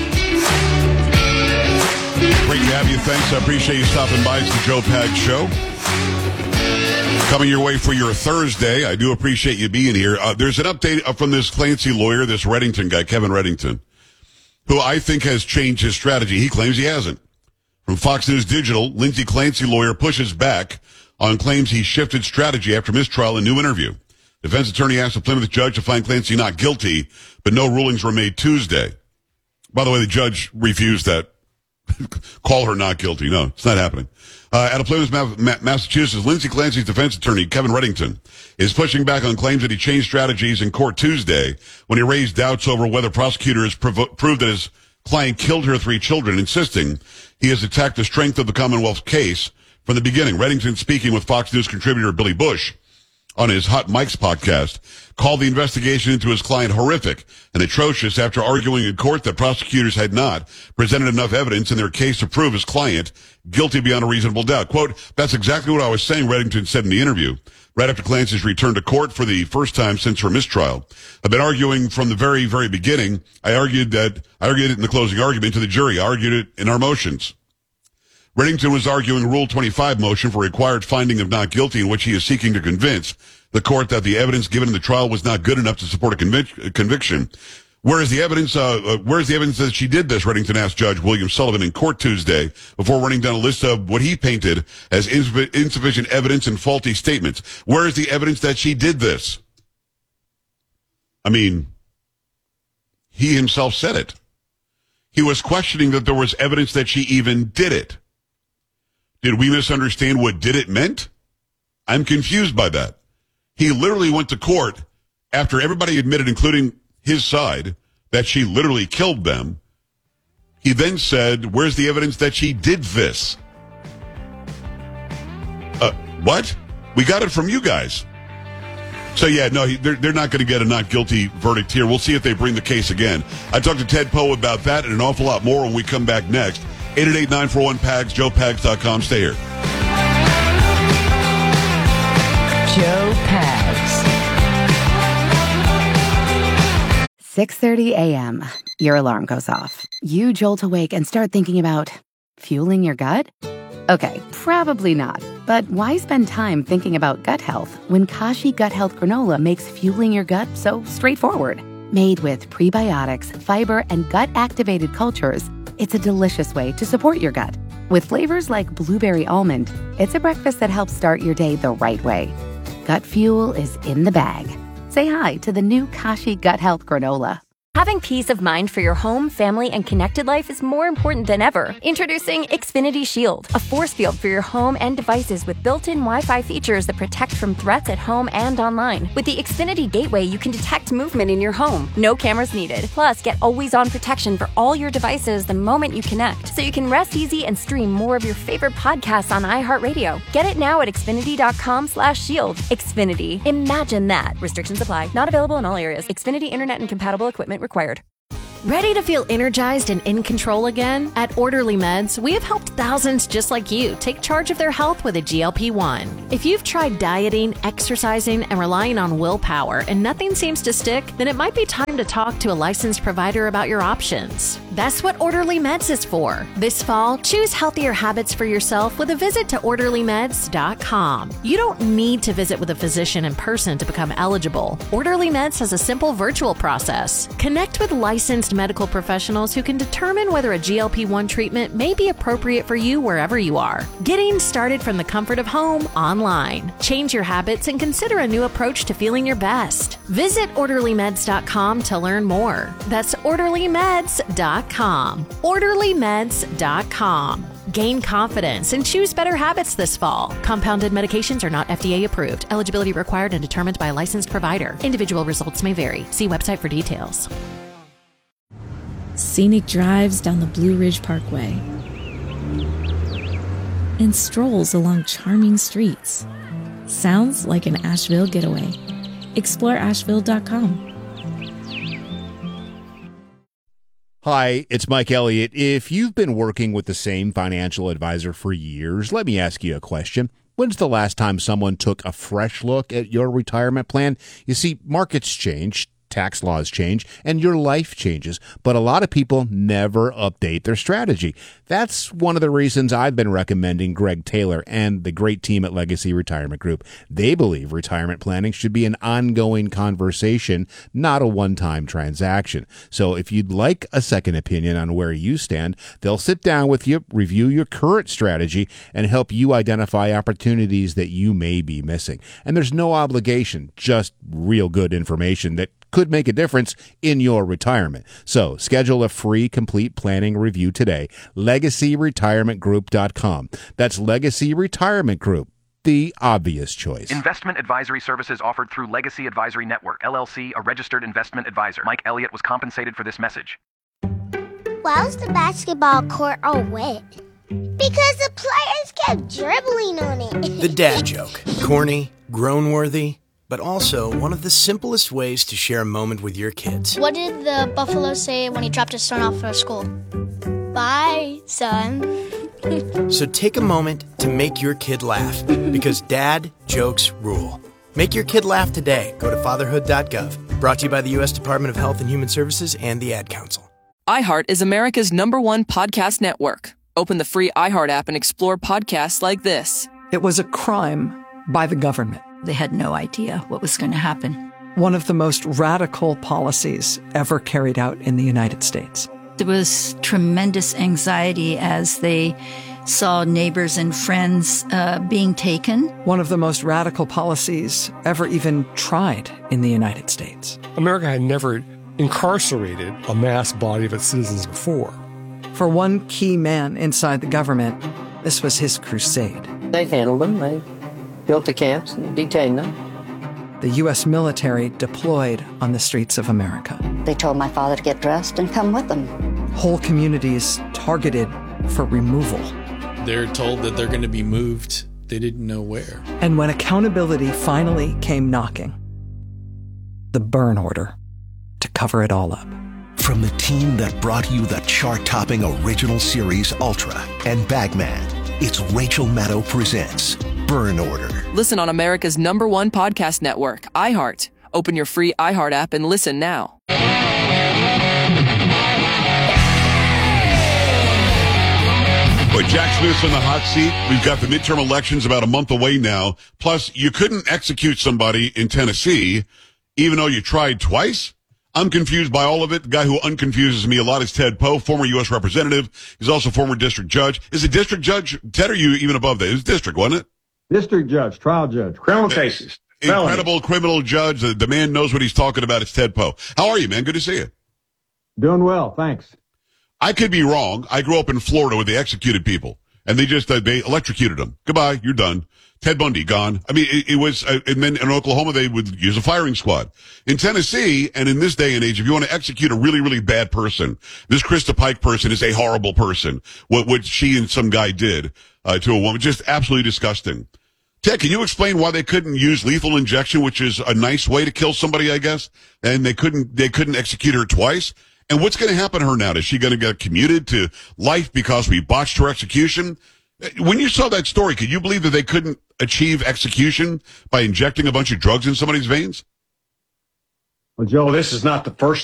to have you. Thanks. I appreciate you stopping by. It's the Joe Pags Show. Coming your way for your Thursday. I do appreciate you being here. Uh, there's an update from this Clancy lawyer, this Reddington guy, Kevin Reddington, who I think has changed his strategy. He claims he hasn't. From Fox News Digital, Lindsay Clancy lawyer pushes back on claims he shifted strategy after mistrial in new interview. Defense attorney asked the Plymouth judge to find Clancy not guilty, but no rulings were made Tuesday. By the way, the judge refused that. Call her not guilty. No, it's not happening. Uh, out of Plymouth, Massachusetts, Lindsay Clancy's defense attorney, Kevin Reddington, is pushing back on claims that he changed strategies in court Tuesday when he raised doubts over whether prosecutors prov- proved that his client killed her three children, insisting he has attacked the strength of the Commonwealth's case from the beginning. Reddington, speaking with Fox News contributor Billy Bush on his Hot Mics podcast, called the investigation into his client horrific and atrocious after arguing in court that prosecutors had not presented enough evidence in their case to prove his client guilty beyond a reasonable doubt. Quote, that's exactly what I was saying, Reddington said in the interview, right after Clancy's return to court for the first time since her mistrial. I've been arguing from the very, very beginning. I argued that, I argued it in the closing argument to the jury. I argued it in our motions. Reddington was arguing a Rule twenty-five motion for required finding of not guilty, in which he is seeking to convince the court that the evidence given in the trial was not good enough to support a convic- conviction. Where is the evidence? Uh, uh, where is the evidence that she did this? Reddington asked Judge William Sullivan in court Tuesday before running down a list of what he painted as insufficient, insufficient evidence and faulty statements. Where is the evidence that she did this? I mean, he himself said it. He was questioning that there was evidence that she even did it. Did we misunderstand what did it meant? I'm confused by that. He literally went to court after everybody admitted, including his side, that she literally killed them. He then said, where's the evidence that she did this? Uh, what? We got it from you guys. So, yeah, no, they're, they're not going to get a not guilty verdict here. We'll see if they bring the case again. I talked to Ted Poe about that and an awful lot more when we come back next. eight eight eight, nine four one, P A G S, joe pags dot com. Stay here. Joe Pags. six thirty a.m. Your alarm goes off. You jolt awake and start thinking about fueling your gut? Okay, probably not. But why spend time thinking about gut health when Kashi Gut Health Granola makes fueling your gut so straightforward? Made with prebiotics, fiber, and gut-activated cultures, it's a delicious way to support your gut. With flavors like blueberry almond, it's a breakfast that helps start your day the right way. Gut fuel is in the bag. Say hi to the new Kashi Gut Health Granola. Having peace of mind for your home, family, and connected life is more important than ever. Introducing Xfinity Shield, a force field for your home and devices with built-in Wi-Fi features that protect from threats at home and online. With the Xfinity Gateway, you can detect movement in your home. No cameras needed. Plus, get always-on protection for all your devices the moment you connect, so you can rest easy and stream more of your favorite podcasts on iHeartRadio. Get it now at Xfinity.com slash shield. Xfinity. Imagine that. Restrictions apply. Not available in all areas. Xfinity Internet and compatible equipment required. Ready to feel energized and in control again? At Orderly Meds, we have helped thousands just like you take charge of their health with a G L P one. If you've tried dieting, exercising, and relying on willpower and nothing seems to stick, then it might be time to talk to a licensed provider about your options. That's what Orderly Meds is for. This fall, choose healthier habits for yourself with a visit to orderly meds dot com. You don't need to visit with a physician in person to become eligible. Orderly Meds has a simple virtual process. Connect with licensed medical professionals who can determine whether a G L P one treatment may be appropriate for you wherever you are. Getting started from the comfort of home online. Change your habits and consider a new approach to feeling your best. Visit orderly meds dot com to learn more. That's orderly meds dot com. orderly meds dot com. Gain confidence and choose better habits this fall. Compounded medications are not F D A approved. Eligibility required and determined by a licensed provider. Individual results may vary. See website for details. Scenic drives down the Blue Ridge Parkway and strolls along charming streets. Sounds like an Asheville getaway. Explore asheville dot com. Hi, it's Mike Elliott. If you've been working with the same financial advisor for years, let me ask you a question. When's the last time someone took a fresh look at your retirement plan? You see, markets change, tax laws change, and your life changes, but a lot of people never update their strategy. That's one of the reasons I've been recommending Greg Taylor and the great team at Legacy Retirement Group. They believe retirement planning should be an ongoing conversation, not a one-time transaction. So if you'd like a second opinion on where you stand, they'll sit down with you, review your current strategy, and help you identify opportunities that you may be missing. And there's no obligation, just real good information that could make a difference in your retirement. So schedule a free complete planning review today. legacy retirement group dot com. That's Legacy Retirement Group, the obvious choice. Investment advisory services offered through Legacy Advisory Network, L L C, a registered investment advisor. Mike Elliott was compensated for this message. Why was the basketball court all wet? Because the players kept dribbling on it. The dad joke. Corny, groan-worthy, but also one of the simplest ways to share a moment with your kids. What did the buffalo say when he dropped his son off for school? Bye, son. So take a moment to make your kid laugh, because dad jokes rule. Make your kid laugh today. Go to fatherhood dot gov. Brought to you by the U S Department of Health and Human Services and the Ad Council. iHeart is America's number one podcast network. Open the free iHeart app and explore podcasts like this. It was a crime by the government. They had no idea what was going to happen. One of the most radical policies ever carried out in the United States. There was tremendous anxiety as they saw neighbors and friends uh, being taken. One of the most radical policies ever even tried in the United States. America had never incarcerated a mass body of its citizens before. For one key man inside the government, this was his crusade. They handled them. They built the camps and detained them. The U S military deployed on the streets of America. They told my father to get dressed and come with them. Whole communities targeted for removal. They're told that they're going to be moved. They didn't know where. And when accountability finally came knocking, the burn order to cover it all up. From the team that brought you the chart-topping original series Ultra and Bagman, it's Rachel Maddow presents Burn Order. Listen on America's number one podcast network, iHeart. Open your free iHeart app and listen now. But Jack Smith's in the hot seat. We've got the midterm elections about a month away now. Plus, you couldn't execute somebody in Tennessee, even though you tried twice. I'm confused by all of it. The guy who unconfuses me a lot is Ted Poe, former U S representative. He's also former district judge. Is it district judge? Ted, are you even above that? It was district, wasn't it? District judge, trial judge, criminal cases. Incredible felonies. Criminal judge. The, the man knows what he's talking about. It's Ted Poe. How are you, man? Good to see you. Doing well, thanks. I could be wrong. I grew up in Florida where they executed people, and they just uh, they electrocuted them. Goodbye, you're done. Ted Bundy, gone. I mean, it, it was, uh, and then in Oklahoma, they would use a firing squad. In Tennessee, and in this day and age, if you want to execute a really, really bad person, this Krista Pike person is a horrible person. What, what she and some guy did uh, to a woman, just absolutely disgusting. Ted, can you explain why they couldn't use lethal injection, which is a nice way to kill somebody, I guess, and they couldn't, they couldn't execute her twice? And what's going to happen to her now? Is she going to get commuted to life because we botched her execution? When you saw that story, could you believe that they couldn't achieve execution by injecting a bunch of drugs in somebody's veins? Well, Joe, this is not the first